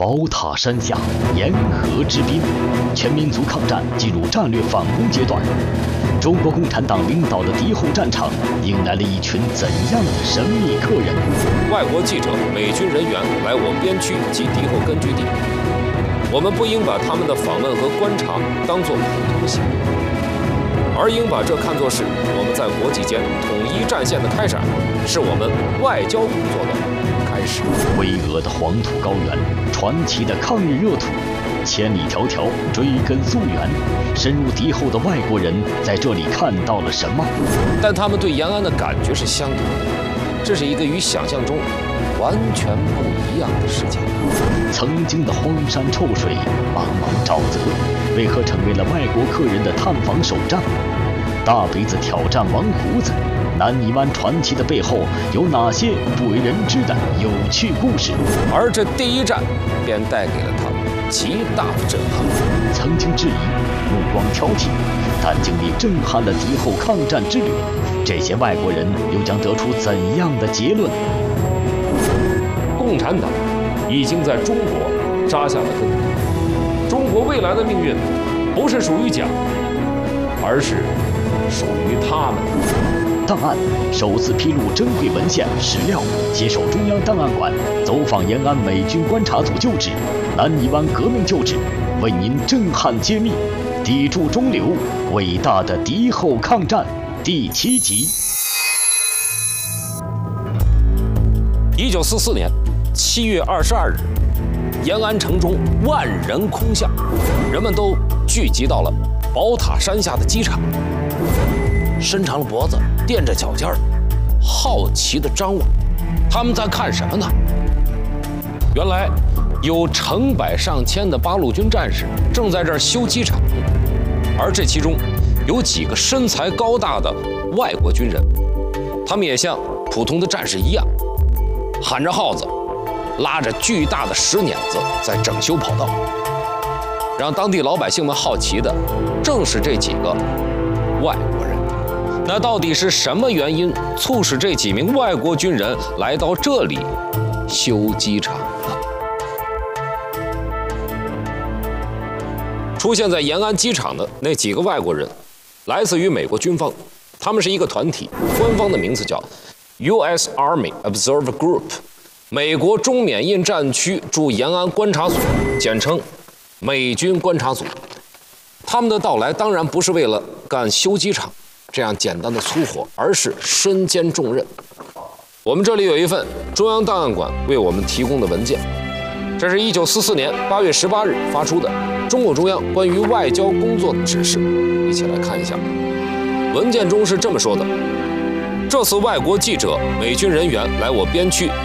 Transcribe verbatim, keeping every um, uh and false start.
宝塔山下，沿河之滨，全民族抗战进入战略反攻阶段。中国共产党领导的敌后战场迎来了一群怎样的神秘客人？ 外国记者、美军人员来我边区及敌后根据地，我们不应把他们的访问和观察当作普通行为，而应把这看作是我们在国际间统一战线的开展，是我们外交工作的开始。 巍峨的黄土高原，传奇的抗日热土，千里迢迢追根溯源，深入敌后的外国人在这里看到了什么？ 但他们对延安的感觉是相同的，这是一个与想象中完全不一样的世界。 曾经的荒山臭水、茫茫沼泽，为何成为了外国客人的探访首站？大鼻子挑战王胡子，南泥湾传奇的背后有哪些不为人知的有趣故事？ 而这第一站便带给了他们极大的震撼。 曾经质疑，目光挑剔，但经历震撼的敌后抗战之旅，这些外国人又将得出怎样的结论？ 共产党已经在中国扎下了根，中国未来的命运不是属于蒋，而是属于他们。 档案首次披露珍贵文献史料，携手中央档案馆走访延安美军观察组旧址、南泥湾革命旧址，为您震撼揭秘砥柱中流伟大的敌后抗战第七集。 一九四四年七月二十二日，延安城中万人空巷，人们都聚集到了宝塔山下的机场，伸长了脖子，垫着脚尖儿，好奇地张望。他们在看什么呢？原来有成百上千的八路军战士正在这儿修机场，而这其中有几个身材高大的外国军人，他们也像普通的战士一样，喊着号子，拉着巨大的石碾子在整修跑道。让当地老百姓们好奇的正是这几个外国人。那到底是什么原因促使这几名外国军人来到这里修机场呢？出现在延安机场的那几个外国人来自于美国军方，他们是一个团体，官方的名字叫 U S Army Observer Group， 美国中缅印战区驻延安观察组，简称美军观察组。他们的到来当然不是为了干修机场这样简单的粗活，而是身兼重任。我们这里有一份中央档案馆为我们提供的文件，这是一九四四年八月十八日发出的中共中央关于外交工作的指示，一起来看一下。文件中是这么说的：这次外国记者、美军人员来我边区